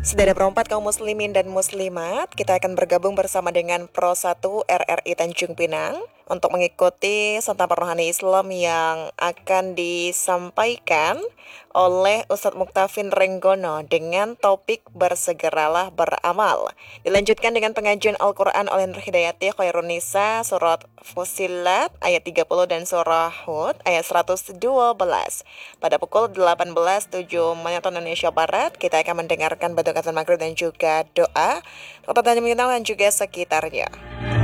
Saudara perempat kaum muslimin dan muslimat, kita akan bergabung bersama dengan Pro 1 RRI Tanjung Pinang untuk mengikuti santapan rohani Islam yang akan disampaikan oleh Ustadz Muktafin Renggono dengan topik bersegeralah beramal. Dilanjutkan dengan pengajian Al-Quran oleh Nur Hidayati Khairunisa surat Fusilat ayat 30 dan surah Hud ayat 112. Pada pukul 18.07 waktu Indonesia Barat, kita akan mendengarkan bacaan maghrib dan juga doa Kota Tanjung Pinang dan juga sekitarnya.